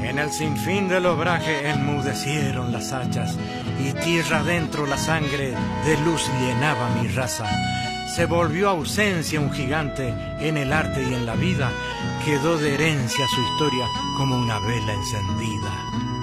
En el sinfín del obraje enmudecieron las hachas, y tierra adentro la sangre de luz llenaba mi raza. Se volvió ausencia un gigante en el arte y en la vida, quedó de herencia su historia como una vela encendida.